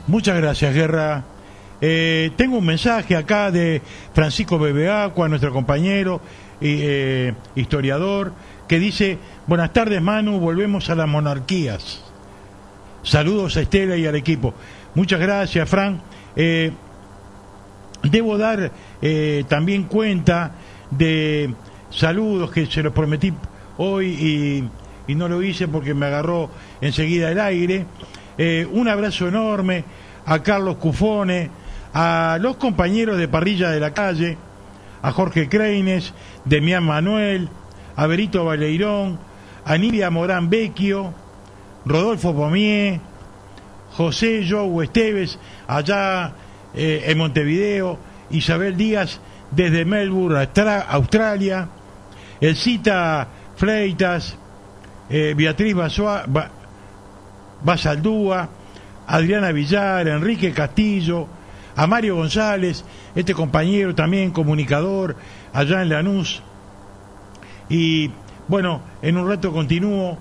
Muchas gracias, Guerra. Tengo un mensaje acá de Francisco Bebeacua, nuestro compañero historiador, que dice: buenas tardes, Manu, volvemos a las monarquías. Saludos a Estela y al equipo. Muchas gracias, Fran. Debo dar también cuenta de saludos que se los prometí hoy y no lo hice porque me agarró enseguida el aire. Un abrazo enorme a Carlos Cufone, a los compañeros de Parrilla de la Calle, a Jorge Creines, Demián Manuel, a Berito Baleirón, a Nidia Morán Vecchio, Rodolfo Pomier, José Joe Esteves, allá en Montevideo, Isabel Díaz desde Melbourne, Australia, Elcita Fleitas, Beatriz Basaldúa, Adriana Villar, Enrique Castillo, a Mario González, este compañero también comunicador allá en Lanús. Y bueno, en un rato continúo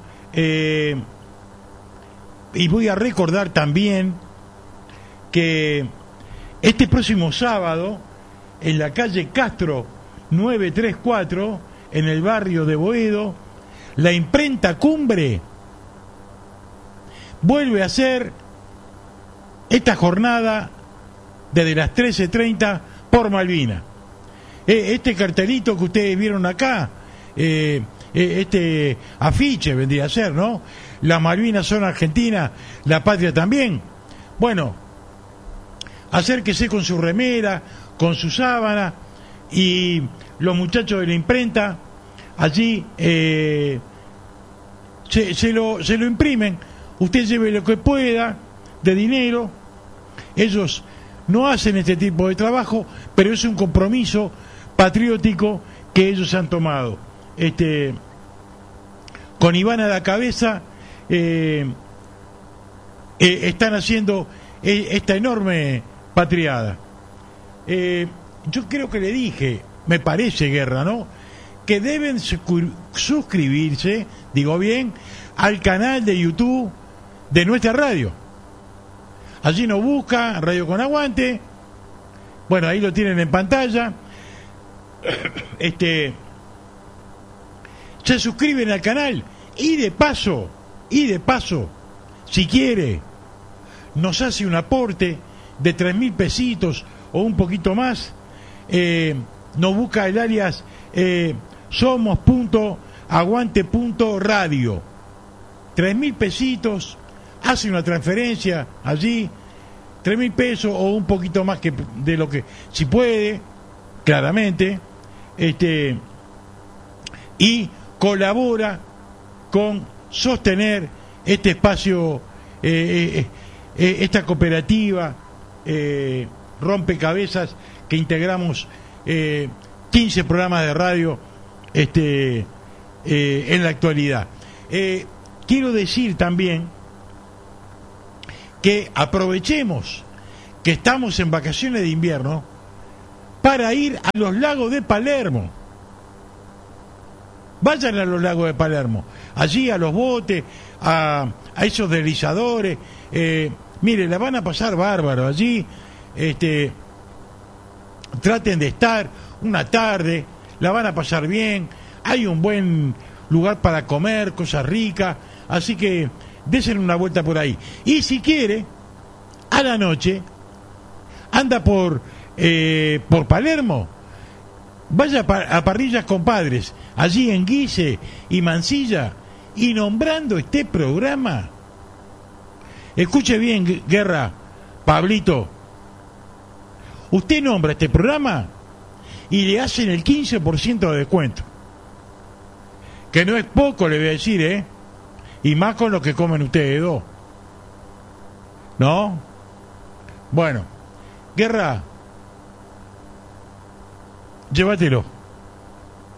y voy a recordar también que este próximo sábado en la calle Castro 934 en el barrio de Boedo, la imprenta Cumbre vuelve a hacer esta jornada desde las 13:30 por Malvina. Este cartelito que ustedes vieron acá, este afiche vendría a ser, ¿no? Las Malvinas son Argentina, la patria también. Bueno, acérquese con su remera, con su sábana, y los muchachos de la imprenta allí se lo imprimen. Usted lleve lo que pueda de dinero. Ellos no hacen este tipo de trabajo, pero es un compromiso patriótico que ellos han tomado. Con Iván a la cabeza están haciendo esta enorme patriada. Yo creo que le dije, me parece, Guerra, ¿no?, que deben suscribirse, digo bien, al canal de YouTube de nuestra radio. Allí nos busca Radio con Aguante. Bueno, ahí lo tienen en pantalla. Se suscriben al canal y de paso, si quiere, nos hace un aporte de 3.000 pesitos o un poquito más. Nos busca el alias somos.aguante.radio. 3.000 pesitos, hace una transferencia allí, 3.000 pesos o un poquito más que de lo que, si puede, claramente, y colabora con sostener este espacio, esta cooperativa rompecabezas que integramos 15 programas de radio en la actualidad. Quiero decir también que aprovechemos que estamos en vacaciones de invierno para ir a los lagos de Palermo. Vayan a los lagos de Palermo, allí a los botes, a esos deslizadores. Mire, la van a pasar bárbaro allí. Traten de estar una tarde, la van a pasar bien. Hay un buen lugar para comer, cosas ricas, así que desen una vuelta por ahí. Y si quiere, a la noche anda por Palermo, vaya a Parrillas Compadres, allí en Guise y Mansilla, y nombrando este programa, escuche bien, Guerra, Pablito, usted nombra este programa y le hacen el 15% de descuento, que no es poco, le voy a decir, y más con lo que comen ustedes dos, ¿no? Bueno, Guerra, llévatelo.